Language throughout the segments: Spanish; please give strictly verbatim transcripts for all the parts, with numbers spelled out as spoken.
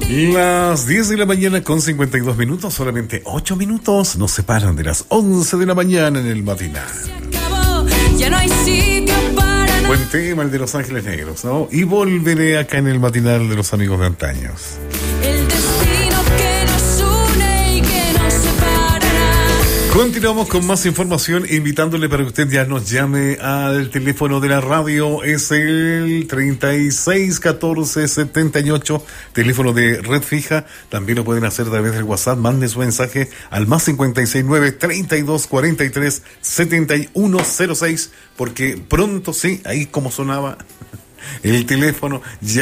Las diez de la mañana con cincuenta y dos minutos, solamente ocho minutos nos separan de las once de la mañana en el matinal. Ya no hay sitio para Buen tema el de Los Ángeles Negros, ¿no? Y volveré acá en el matinal de los amigos de antaños. el destino que nos une y que nos separará. Continuamos con más información, invitándole para que usted ya nos llame al teléfono de la radio. Es el treinta y seis catorce setenta y ocho, teléfono de red fija. También lo pueden hacer a través del WhatsApp. Mande su mensaje al más cincuenta y seis nueve, treinta y dos cuarenta y tres, setenta y uno cero seis, porque pronto, sí, ahí como sonaba el teléfono,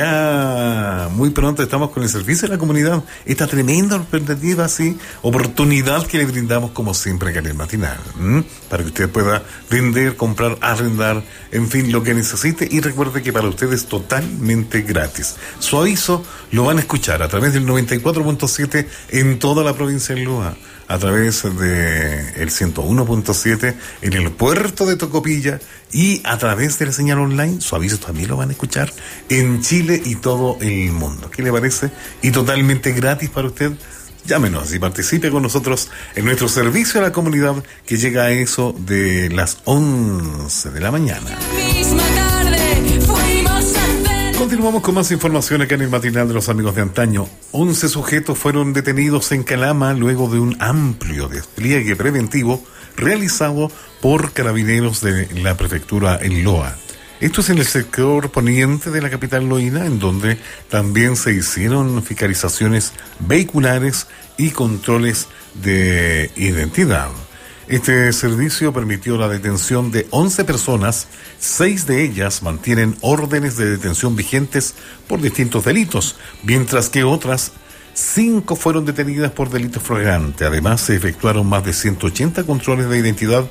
ya muy pronto estamos con el servicio de la comunidad. Esta tremenda alternativa, sí, oportunidad que le brindamos como siempre acá en el matinal, ¿m? para que usted pueda vender, comprar, arrendar, en fin, lo que necesite. Y recuerde que para usted es totalmente gratis. Su aviso lo van a escuchar a través del noventa y cuatro punto siete en toda la provincia de Loa, a través de el ciento uno punto siete en el puerto de Tocopilla, y a través de la señal online. Su aviso también lo van a escuchar en Chile y todo el mundo. ¿Qué le parece? Y totalmente gratis para usted. Llámenos y participe con nosotros en nuestro servicio a la comunidad, que llega a eso de las once de la mañana. Misma tarde fuimos a hacer. Continuamos con más información acá en el matinal de los amigos de antaño. once sujetos fueron detenidos en Calama luego de un amplio despliegue preventivo realizado por carabineros de la prefectura en Loa. Esto es en el sector poniente de la capital loína, en donde también se hicieron fiscalizaciones vehiculares y controles de identidad. Este servicio permitió la detención de once personas. Seis de ellas mantienen órdenes de detención vigentes por distintos delitos, mientras que otras cinco fueron detenidas por delito flagrante. Además, se efectuaron más de ciento ochenta controles de identidad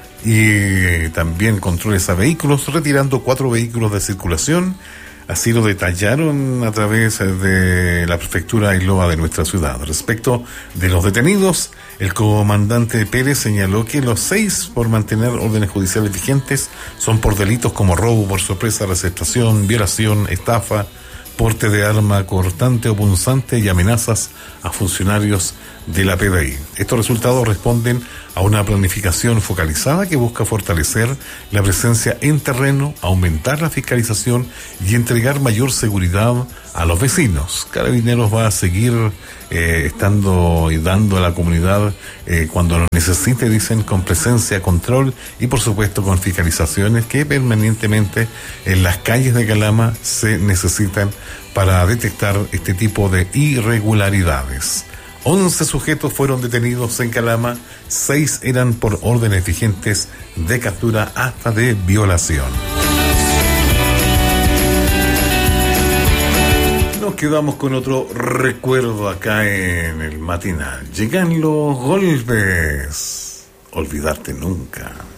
y también controles a vehículos, retirando cuatro vehículos de circulación. Así lo detallaron a través de la prefectura Ailoa de nuestra ciudad. Respecto de los detenidos, el comandante Pérez señaló que los seis, por mantener órdenes judiciales vigentes, son por delitos como robo por sorpresa, receptación, violación, estafa, porte de arma cortante o punzante y amenazas a funcionarios de la P D I. Estos resultados responden a una planificación focalizada que busca fortalecer la presencia en terreno, aumentar la fiscalización y entregar mayor seguridad a los vecinos. Carabineros va a seguir eh, estando y dando a la comunidad eh, cuando lo necesite, dicen, con presencia, control y por supuesto con fiscalizaciones que permanentemente en las calles de Calama se necesitan para detectar este tipo de irregularidades. once sujetos fueron detenidos en Calama, seis eran por órdenes vigentes de captura hasta de violación. Nos quedamos con otro recuerdo acá en el matinal. Llegan los golpes. Olvidarte nunca.